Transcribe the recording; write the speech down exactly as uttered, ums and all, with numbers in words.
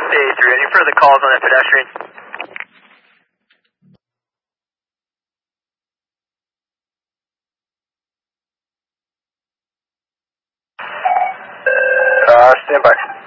Day three, any further calls on that pedestrian? Uh, stand by.